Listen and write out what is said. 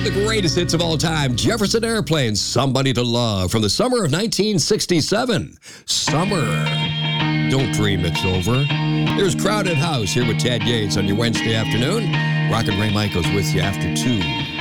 The greatest hits of all time, Jefferson Airplane, Somebody to Love, from the summer of 1967. Summer. Don't dream it's over. There's Crowded House here with Tad Yates on your Wednesday afternoon. Rockin' Ray Michaels with you after 2.